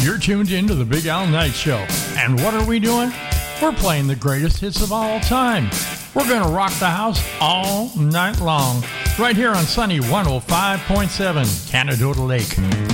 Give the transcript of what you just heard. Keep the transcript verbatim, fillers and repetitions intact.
You're tuned into the Big Al Night Show. And what are we doing? We're playing the greatest hits of all time. We're going to rock the house all night long. Right here on Sunny one oh five point seven, Canadota Lake.